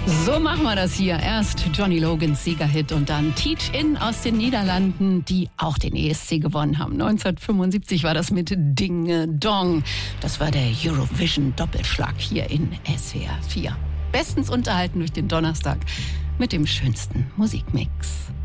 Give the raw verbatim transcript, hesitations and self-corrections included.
So machen wir das hier. Erst Johnny Logans Siegerhit und dann Teach In aus den Niederlanden, die auch den E S C gewonnen haben. neunzehnhundertfünfundsiebzig war das mit Ding Dong. Das war der Eurovision-Doppelschlag hier in S W R vier. Bestens unterhalten durch den Donnerstag mit dem schönsten Musikmix.